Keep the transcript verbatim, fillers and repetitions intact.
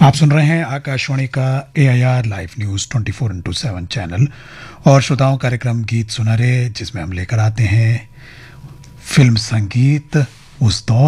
आप सुन रहे हैं आकाशवाणी का ए I R live news twenty four into seven channel और श्रोताओं कार्यक्रम गीत सुनहरे, जिसमें हम लेकर आते हैं फिल्म संगीत उस दौर